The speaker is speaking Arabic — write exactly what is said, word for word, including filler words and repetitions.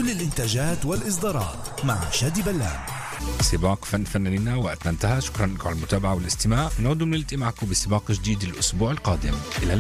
كل الإنتاجات والإصدارات مع شادي بلان. سباق فن فنانين وقتنا انتهى. شكرا لكم على المتابعة والاستماع. نعود ونلتقي معكم بسباق جديد الأسبوع القادم. إلى